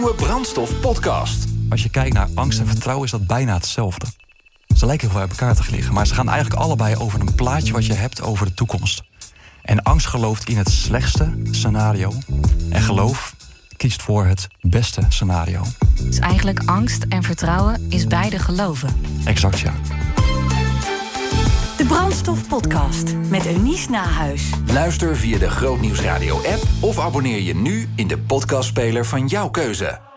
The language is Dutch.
Nieuwe Brandstof podcast. Als je kijkt naar angst en vertrouwen is dat bijna hetzelfde. Ze lijken heel veel uit elkaar te liggen, maar ze gaan eigenlijk allebei over een plaatje wat je hebt over de toekomst. En angst gelooft in het slechtste scenario. En geloof kiest voor het beste scenario. Dus eigenlijk angst en vertrouwen is beide geloven. Exact, ja. De Brandstof podcast met Eunice Nahuis. Luister via de Grootnieuws Radio app of abonneer je nu in de podcastspeler van jouw keuze.